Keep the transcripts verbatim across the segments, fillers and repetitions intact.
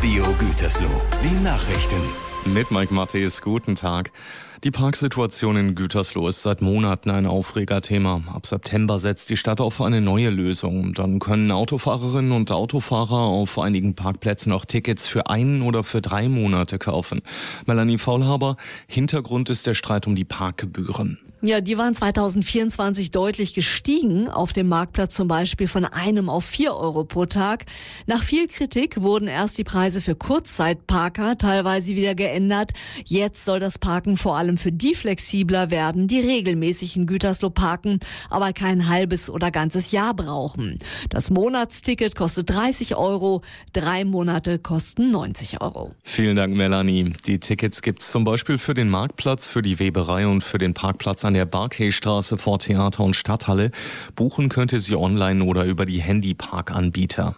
Radio Gütersloh. Die Nachrichten. Mit Mike Matthäus, guten Tag. Die Parksituation in Gütersloh ist seit Monaten ein Aufregerthema. Ab September setzt die Stadt auf eine neue Lösung. Dann können Autofahrerinnen und Autofahrer auf einigen Parkplätzen auch Tickets für einen oder für drei Monate kaufen. Melanie Faulhaber, Hintergrund ist der Streit um die Parkgebühren. Ja, die waren zweitausendvierundzwanzig deutlich gestiegen, auf dem Marktplatz zum Beispiel von einem auf vier Euro pro Tag. Nach viel Kritik wurden erst die Preise für Kurzzeitparker teilweise wieder geändert. Jetzt soll das Parken vor allem für die flexibler werden, die regelmäßig in Gütersloh parken, aber kein halbes oder ganzes Jahr brauchen. Das Monatsticket kostet dreißig Euro, drei Monate kosten neunzig Euro. Vielen Dank, Melanie. Die Tickets gibt's zum Beispiel für den Marktplatz, für die Weberei und für den Parkplatz an der Barkeystraße vor Theater und Stadthalle. Buchen könnt ihr sie online oder über die Handyparkanbieter.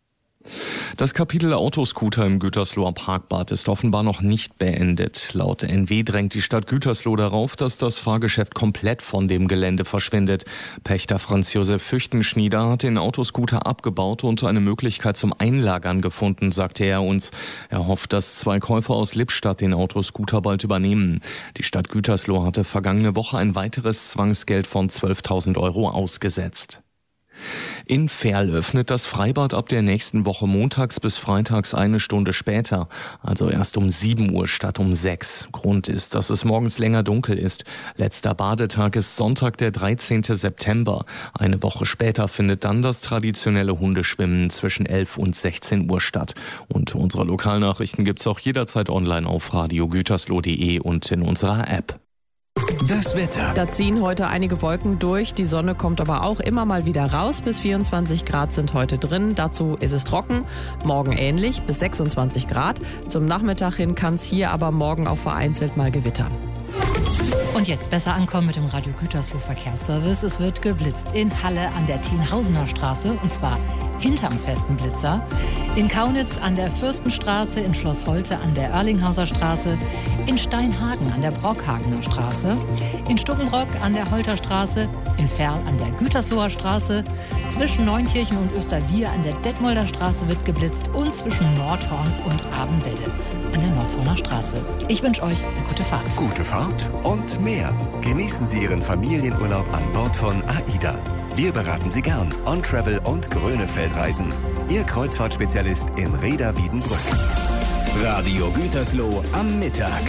Das Kapitel Autoscooter im Gütersloher Parkbad ist offenbar noch nicht beendet. Laut N W drängt die Stadt Gütersloh darauf, dass das Fahrgeschäft komplett von dem Gelände verschwindet. Pächter Franz Josef Füchtenschnieder hat den Autoscooter abgebaut und eine Möglichkeit zum Einlagern gefunden, sagte er uns. Er hofft, dass zwei Käufer aus Lippstadt den Autoscooter bald übernehmen. Die Stadt Gütersloh hatte vergangene Woche ein weiteres Zwangsgeld von zwölftausend Euro ausgesetzt. In Verl öffnet das Freibad ab der nächsten Woche montags bis freitags eine Stunde später, also erst um sieben Uhr statt um sechs. Grund ist, dass es morgens länger dunkel ist. Letzter Badetag ist Sonntag, der dreizehnten September. Eine Woche später findet dann das traditionelle Hundeschwimmen zwischen elf und sechzehn Uhr statt. Und unsere Lokalnachrichten gibt's auch jederzeit online auf radio gütersloh punkt de und in unserer App. Das Wetter. Da ziehen heute einige Wolken durch, die Sonne kommt aber auch immer mal wieder raus. Bis vierundzwanzig Grad sind heute drin, dazu ist es trocken, morgen ähnlich, bis sechsundzwanzig Grad. Zum Nachmittag hin kann es hier aber morgen auch vereinzelt mal gewittern. Und jetzt besser ankommen mit dem Radio Gütersloh Verkehrsservice. Es wird geblitzt in Halle an der Tienhausener Straße, und zwar hinterm festen Blitzer. In Kaunitz an der Fürstenstraße, in Schloss Holte an der Erlinghauser Straße, in Steinhagen an der Brockhagener Straße, in Stuckenbrock an der Holter Straße, in Verl an der Gütersloher Straße, zwischen Neunkirchen und Österwier an der Detmolder Straße wird geblitzt und zwischen Nordhorn und Abenwedde an der Nordhorner Straße. Ich wünsche euch eine gute Fahrt. Gute Fahrt und mehr. Genießen Sie Ihren Familienurlaub an Bord von AIDA. Wir beraten Sie gern. On-Travel und Grönefeldreisen. Ihr Kreuzfahrtspezialist in Rheda-Wiedenbrück. Radio Gütersloh am Mittag.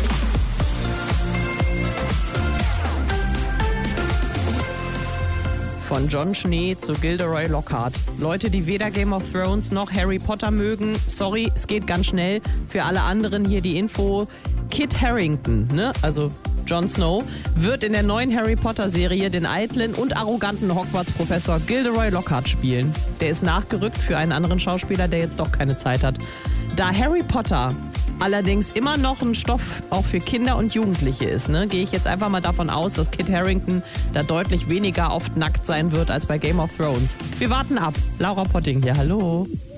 Von Jon Schnee zu Gilderoy Lockhart. Leute, die weder Game of Thrones noch Harry Potter mögen, sorry, es geht ganz schnell. Für alle anderen hier die Info. Kit Harington, ne, also Jon Snow, wird in der neuen Harry Potter-Serie den eitlen und arroganten Hogwarts-Professor Gilderoy Lockhart spielen. Der ist nachgerückt für einen anderen Schauspieler, der jetzt doch keine Zeit hat. Da Harry Potter allerdings immer noch ein Stoff auch für Kinder und Jugendliche ist, ne, gehe ich jetzt einfach mal davon aus, dass Kit Harington da deutlich weniger oft nackt sein wird als bei Game of Thrones. Wir warten ab. Laura Potting hier, hallo.